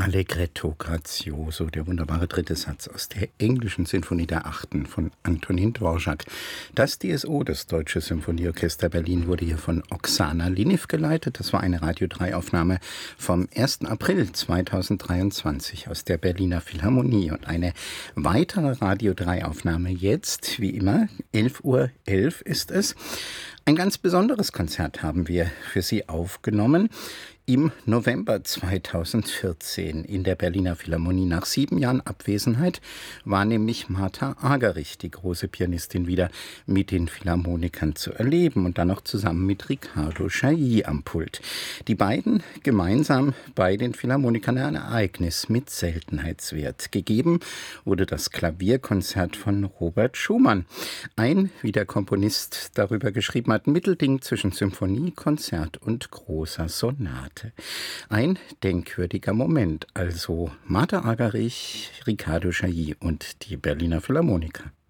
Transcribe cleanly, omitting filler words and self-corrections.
Allegretto grazioso, der wunderbare dritte Satz aus der englischen Sinfonie der Achten von Antonin Dvorak. Das DSO, das Deutsche Symphonieorchester Berlin, wurde hier von Oksana Liniv geleitet. Das war eine Radio 3 Aufnahme vom 1. April 2023 aus der Berliner Philharmonie. Und eine weitere Radio 3 Aufnahme jetzt, wie immer, 11:11 Uhr ist es. Ein ganz besonderes Konzert haben wir für Sie aufgenommen. Im November 2014 in der Berliner Philharmonie. Nach 7 Jahren Abwesenheit war nämlich Martha Argerich, die große Pianistin, wieder mit den Philharmonikern zu erleben und dann noch zusammen mit Riccardo Chailly am Pult. Die beiden gemeinsam bei den Philharmonikern ein Ereignis mit Seltenheitswert. Gegeben wurde das Klavierkonzert von Robert Schumann. Ein, wie der Komponist darüber geschrieben hat, Mittelding zwischen Symphonie, Konzert und großer Sonate. Ein denkwürdiger Moment, also Martha Argerich, Riccardo Chailly und die Berliner Philharmoniker.